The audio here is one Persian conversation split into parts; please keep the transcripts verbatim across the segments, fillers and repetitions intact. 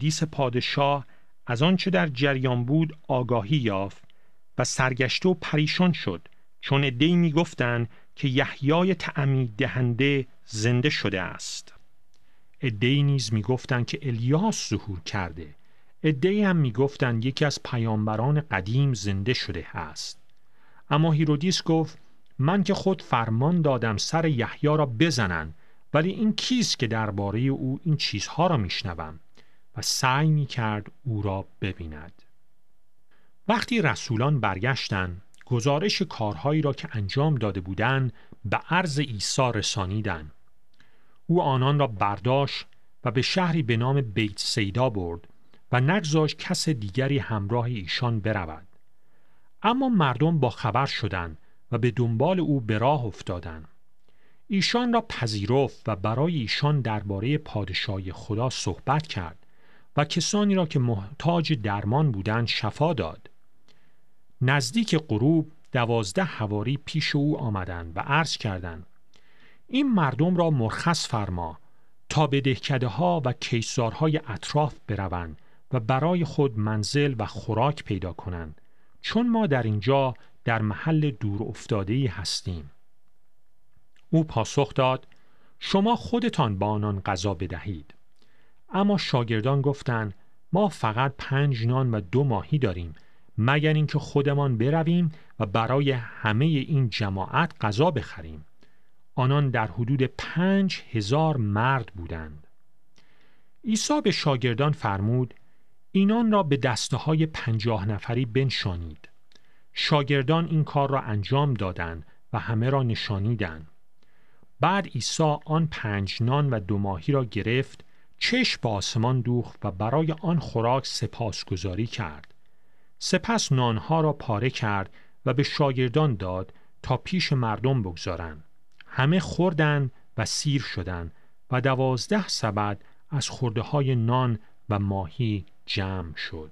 هیرودیس پادشاه از آنچه در جریان بود آگاهی یافت و سرگشته و پریشان شد، چون عده‌ای می‌گفتند که یحیای تعمید دهنده زنده شده است. عده‌ای نیز می‌گفتند که الیاس ظهور کرده. عده‌ای هم می‌گفتند یکی از پیامبران قدیم زنده شده است. اما هیرودیس گفت من که خود فرمان دادم سر یحیی را بزنند، ولی این کیست که درباره او این چیزها را میشنوم؟ و سعی میکرد او را ببیند. وقتی رسولان برگشتند، گزارش کارهایی را که انجام داده بودند به عرض عیسی رسانیدند. او آنان را برداشت و به شهری به نام بیت سیدا برد و نگذاشت کس دیگری همراه ایشان برود. اما مردم با خبر شدند و به دنبال او به راه افتادند. ایشان را پذیرفت و برای ایشان درباره پادشاهی خدا صحبت کرد و کسانی را که محتاج درمان بودند شفا داد. نزدیک غروب دوازده حواری پیش او آمدند و عرض کردند این مردم را مرخص فرما تا به دهکده‌ها و کیسارهای اطراف بروند و برای خود منزل و خوراک پیدا کنند، چون ما در اینجا در محل دور افتاده‌ای هستیم. او پاسخ داد شما خودتان با آنان غذا بدهید. اما شاگردان گفتند ما فقط پنج نان و دو ماهی داریم، مگر اینکه خودمان برویم و برای همه این جماعت غذا بخریم. آنان در حدود پنج هزار مرد بودند. عیسی به شاگردان فرمود اینان را به دسته های پنجاه نفری بنشانید. شاگردان این کار را انجام دادند و همه را نشانیدند. بعد عیسی آن پنج نان و دو ماهی را گرفت، چشم به آسمان دوخت و برای آن خوراک سپاسگزاری کرد. سپس نانها را پاره کرد و به شاگردان داد تا پیش مردم بگذارند. همه خوردند و سیر شدند و دوازده سبد از خورده های نان و ماهی جمع شد.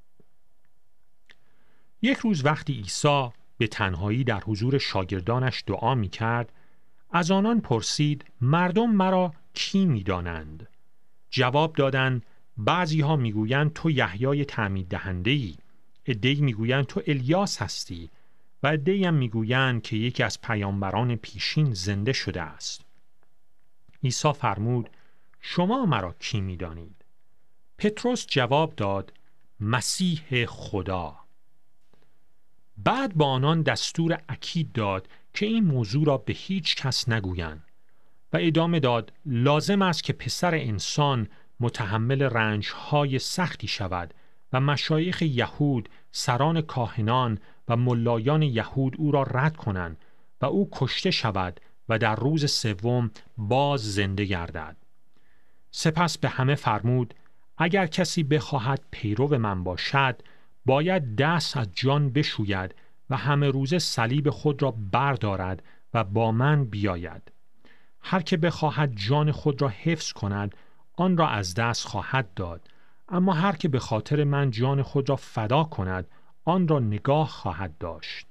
یک روز وقتی عیسی به تنهایی در حضور شاگردانش دعا می کرد، از آنان پرسید مردم مرا کی می دانند؟ جواب دادند بعضی ها می گویند تو یحیای تعمید دهنده ای، عده‌ای می گویند تو الیاس هستی و عده‌ای هم می گویند که یکی از پیامبران پیشین زنده شده است. عیسی فرمود شما مرا کی می دانید؟ پتروس جواب داد مسیح خدا. بعد با آنان دستور اکید داد که این موضوع را به هیچ کس نگویند و ادامه داد لازم است که پسر انسان متحمل رنجهای سختی شود و مشایخ یهود، سران کاهنان و ملایان یهود او را رد کنند و او کشته شود و در روز سوم باز زنده گردد. سپس به همه فرمود اگر کسی بخواهد پیرو من باشد باید دست از جان بشوید و همه روز صلیب خود را بردارد و با من بیاید. هر که بخواهد جان خود را حفظ کند آن را از دست خواهد داد، اما هر که به خاطر من جان خود را فدا کند آن را نگاه خواهد داشت.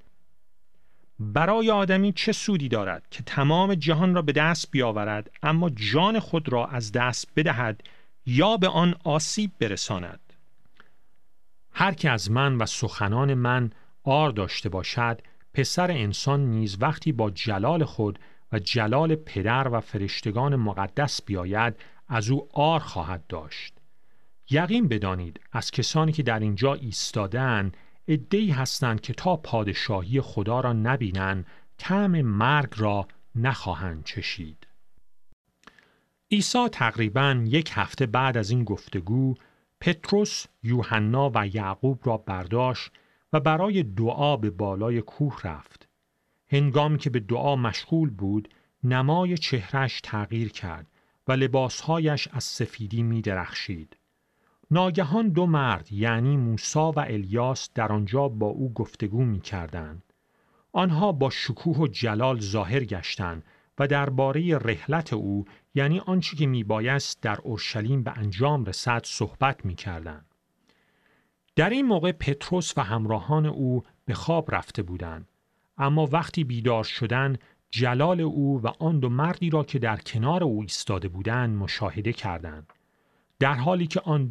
برای آدمی چه سودی دارد که تمام جهان را به دست بیاورد اما جان خود را از دست بدهد یا به آن آسیب برساند؟ هر که از من و سخنان من عار داشته باشد، پسر انسان نیز وقتی با جلال خود و جلال پدر و فرشتگان مقدس بیاید از او عار خواهد داشت. یقین بدانید از کسانی که در اینجا ایستادند عده‌ای هستند که تا پادشاهی خدا را نبینند طعم مرگ را نخواهند چشید. عیسی تقریباً یک هفته بعد از این گفتگو پتروس، یوحنا و یعقوب را برداشت و برای دعا به بالای کوه رفت. هنگامی که به دعا مشغول بود، نمای چهرش تغییر کرد و لباسهایش از سفیدی می درخشید. ناگهان دو مرد یعنی موسی و الیاس در آنجا با او گفتگو می کردند. آنها با شکوه و جلال ظاهر گشتند و درباره رحلت او یعنی آنچه که می بایست در اورشلیم به انجام رسد صحبت می کردند. در این موقع پتروس و همراهان او به خواب رفته بودند، اما وقتی بیدار شدند جلال او و آن دو مردی را که در کنار او ایستاده بودند مشاهده کردند. در حالی که آن